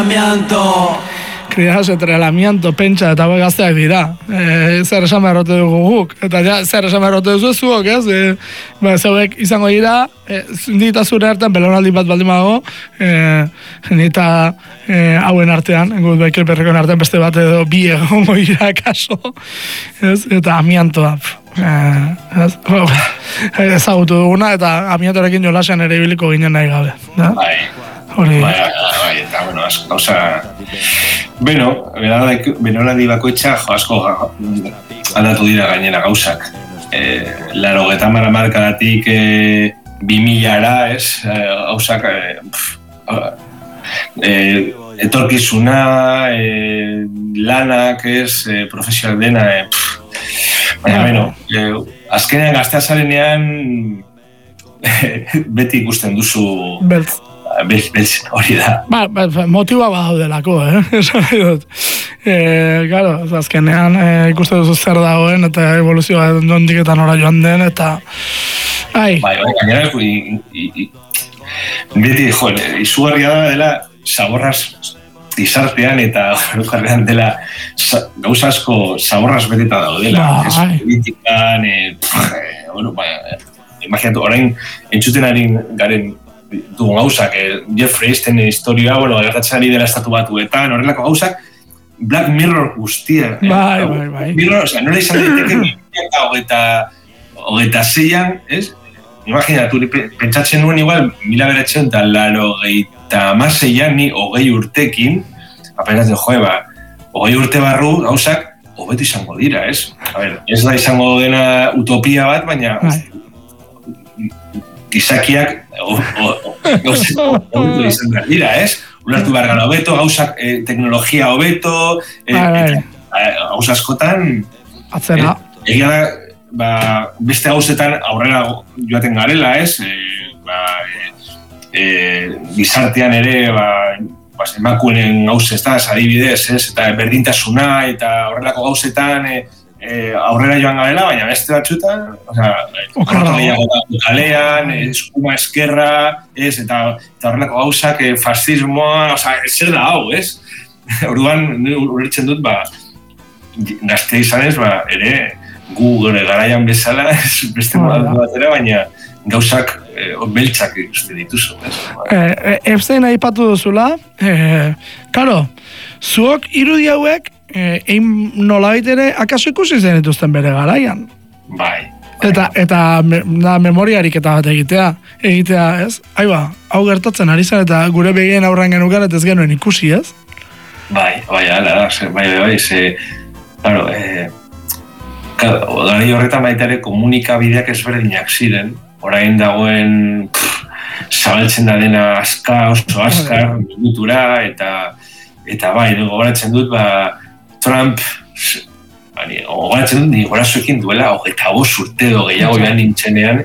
Criadas entre el amianto, pentsa eta hauek gazteak dira. Zer esan beharrote dugu guk. Eta ja, zer esan beharrote duzu zuok, ez? Zeuek izango dira, nita zure artean, belonaldi bat baldin badago, nita hauen artean, gut Michael Perrekoen artean beste bat edo bi egongo dira kaso, ez? Eta amiantoa, ezagutu duguna, eta amiantorekin jolasean ere ibiliko ginen nahi gabe. Bai, eta, bueno, gauza... Bueno, benoladi bakoitza, asko aldatu dira gainera gauzak. 80 markadatik 2000-ara, ez? Gauzak... etorkizuna, lanak, ez? Profesional dena, baina, bueno, azkenean gazteazarenean beti ikusten duzu... Beltz, hori da. Motiba badaudelako, esan nahi dut. Claro, azkenean ikusten duzu zer dagoen, eta evoluzioa nondik eta nora joan den, eta... gainera, beti, izugarria dela zaborraz izartean eta horrekarrean dela gauza asko zaborraz beteta daudela. Politikan, imaginatu, orain entzuten ari garen dugun gauzak, Jeffrey Epsteinen historia, gertatzen ari dela estatu batuetan, horrelako gauzak, Black Mirror guztia. Bai. Mirror, nola izan daiteke 2026an, ez? Imaginatu, pentsatzen nuen igual, 1986an, ni 20 urtekin, apenatzen joeba, 20 urte barru gauzak, hobetu izango dira, ez? Ez da izango dena utopia bat, baina gizakiak hobetu izan behar dira, ez? Ulertu behar gara hobeto, gauzak teknologia hobeto, gauz askotan... Atzera. Egia da, beste gauzetan aurrera joaten garela, ez? Gizartean ere, emakumeen gauz ez da, adibidez, ez? Eta berdintasuna eta horrelako gauzetan aurrera joan garela, baina beste batzutan, kalean, eskuma eskerra, ez, eta horrelako gauzak, fascismoa, zer da hau, ez? Orduan, ulertzen dut, gazte izanez, ere, gu garaian bezala, beste modatu batera, baina gauzak beltzak ikusten dituzu. Epstein aipatu duzula, karo, zuok irudi hauek, nolabait ere, akaso ikusi zen dituzten bere garaian. Bai. Eta memoriarik eta bat egitea, ez? Hau gertatzen ari zen, eta gure begien aurrean genuken, eta ez genuen ikusi, ez? Bai, ala, claro, odari horretan baita ere komunikabideak ezberdinak ziren, orain dagoen zabaltzen da dena oso azkar, minutura, eta bai, gogoratzen dut, Trump, gogoratzen dut, gorazuekin duela, 25 urte edo gehiago joan nintzenean,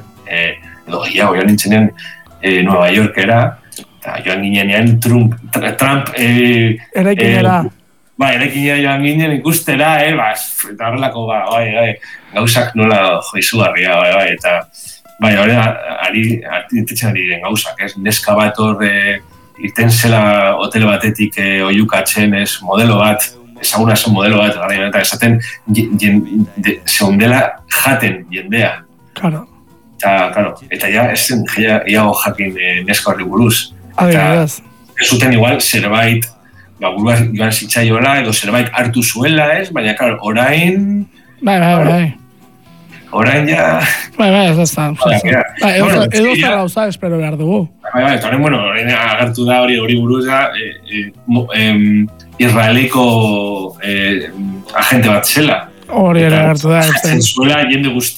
Nueva Yorkera, eta joan ginean Trump, eraikinera. Eraikinera joan ginen ikustera, eta horrelako, gauzak nola izugarria, eta horretzen ari diren gauzak, neska bat hor irten zela hotel batetik oiukatzen, modelo bat, ezaguna zen modelo bat, eta esaten zeundela jaten jendea. Claro. Eta ja, ez zen iago jakin neska horri buruz. Eta ez zuten igual zerbait, burua joan zitzaioela, edo zerbait hartu zuela, ez? Baina, claro, orain... Bai. Orain ja... ez da. Edo zer gauza espero behar dugu. Eta orain agertu da hori buruz da, Israeleko agente bat zela. Hori ere agertu da. Eta zuela jende guzti